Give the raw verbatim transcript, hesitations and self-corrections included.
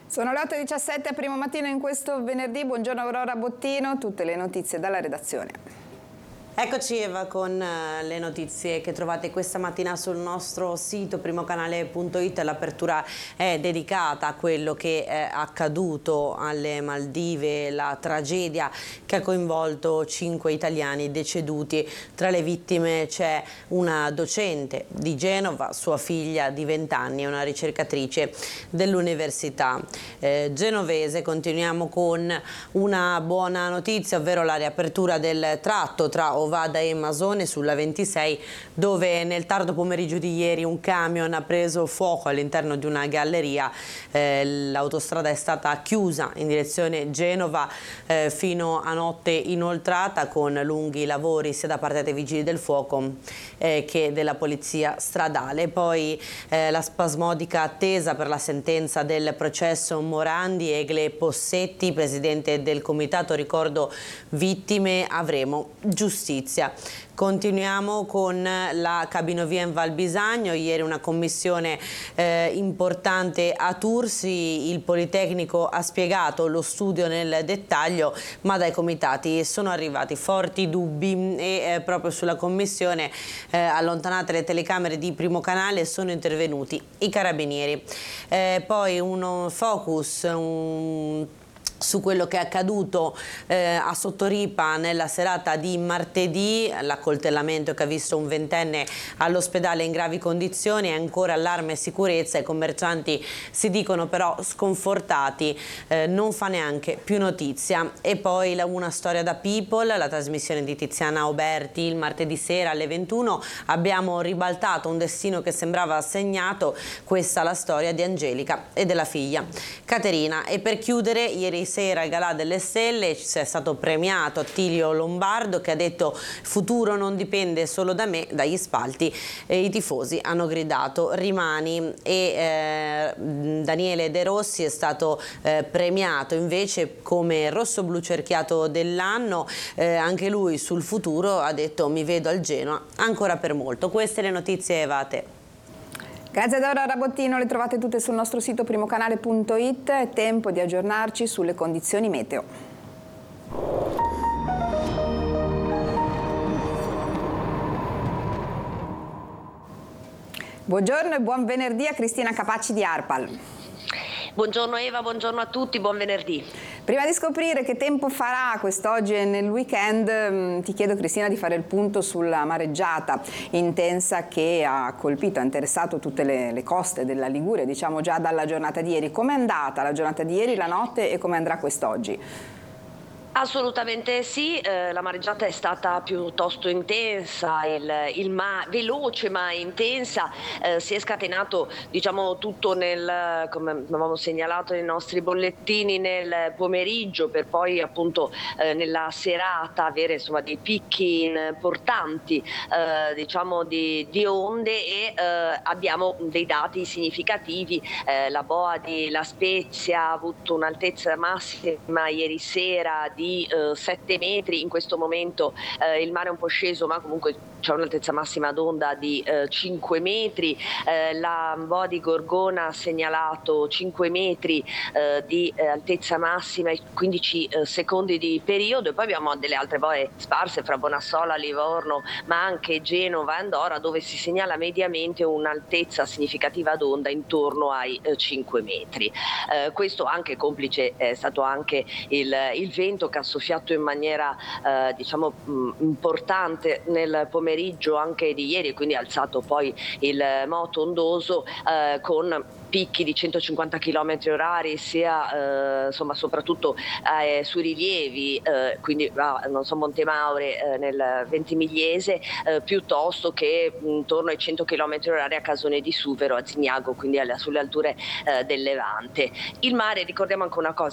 Sono le otto e diciassette, primo mattino in questo venerdì. Buongiorno Aurora Bottino, tutte le notizie dalla redazione. Eccoci Eva con le notizie che trovate questa mattina sul nostro sito primocanale punto it. L'apertura è dedicata a quello che è accaduto alle Maldive, la tragedia che ha coinvolto cinque italiani deceduti. Tra le vittime c'è una docente di Genova, sua figlia di venti anni e una ricercatrice dell'università eh, genovese. Continuiamo con una buona notizia, ovvero la riapertura del tratto tra Ovada e Masone sulla ventisei, dove nel tardo pomeriggio di ieri un camion ha preso fuoco all'interno di una galleria. Eh, l'autostrada è stata chiusa in direzione Genova eh, fino a notte inoltrata, con lunghi lavori sia da parte dei vigili del fuoco eh, che della polizia stradale. Poi eh, la spasmodica attesa per la sentenza del processo Morandi. Egle Possetti, presidente del comitato ricordo vittime, avremo giustizia. Continuiamo con la cabinovia in Val Bisagno. Ieri una commissione eh, importante a Tursi. Il Politecnico ha spiegato lo studio nel dettaglio, ma dai comitati sono arrivati forti dubbi e eh, proprio sulla commissione, eh, allontanate le telecamere di Primo Canale, sono intervenuti i carabinieri. Eh, poi uno focus, un su quello che è accaduto eh, a Sottoripa nella serata di martedì, l'accoltellamento che ha visto un ventenne all'ospedale in gravi condizioni. È ancora allarme e sicurezza, i commercianti si dicono però sconfortati, eh, non fa neanche più notizia. E poi la, una storia da People, la trasmissione di Tiziana Oberti il martedì sera alle ventuno. Abbiamo ribaltato un destino che sembrava assegnato, questa la storia di Angelica e della figlia Caterina. E per chiudere, ieri sera al Galà delle Stelle c'è stato premiato Attilio Lombardo, che ha detto: futuro non dipende solo da me, dagli spalti. E i tifosi hanno gridato rimani. E eh, Daniele De Rossi è stato eh, premiato invece come rosso-blu cerchiato dell'anno. Eh, anche lui sul futuro ha detto: mi vedo al Genoa ancora per molto. Queste le notizie, Eva, a te. Grazie ad Aurora Bottino, le trovate tutte sul nostro sito primocanale punto it. È tempo di aggiornarci sulle condizioni meteo. Buongiorno e buon venerdì a Cristina Capaci di Arpal. Buongiorno Eva, buongiorno a tutti, buon venerdì. Prima di scoprire che tempo farà quest'oggi e nel weekend, ti chiedo, Cristina, di fare il punto sulla mareggiata intensa che ha colpito, ha interessato tutte le, le coste della Liguria, diciamo già dalla giornata di ieri. Com'è andata la giornata di ieri, la notte, e come andrà quest'oggi? Assolutamente sì, eh, la mareggiata è stata piuttosto intensa, il, il ma veloce ma intensa, eh, si è scatenato, diciamo, tutto nel, come avevamo segnalato nei nostri bollettini, nel pomeriggio, per poi appunto eh, nella serata avere, insomma, dei picchi importanti, eh, diciamo, di, di onde, e eh, abbiamo dei dati significativi. Eh, la boa di La Spezia ha avuto un'altezza massima ieri sera di di eh, sette metri. In questo momento eh, il mare è un po' sceso, ma comunque c'è un'altezza massima d'onda di eh, cinque metri. Eh, la boa di Gorgona ha segnalato cinque metri eh, di eh, altezza massima e quindici eh, secondi di periodo. E poi abbiamo delle altre boe sparse fra Bonassola, Livorno, ma anche Genova e Andora, dove si segnala mediamente un'altezza significativa d'onda intorno ai eh, cinque metri. Eh, questo anche complice è stato anche il, il vento, che ha soffiato in maniera eh, diciamo mh, importante nel pomeriggio anche di ieri, e quindi ha alzato poi il moto ondoso eh, con picchi di centocinquanta chilometri orari, sia eh, insomma soprattutto eh, sui rilievi, eh, quindi ah, non so, Montemaure eh, nel Ventimigliese, eh, piuttosto che intorno ai cento chilometri orari a Casone di Suvero, a Zignago, quindi alle, sulle alture eh, del Levante. Il mare, ricordiamo anche una cosa,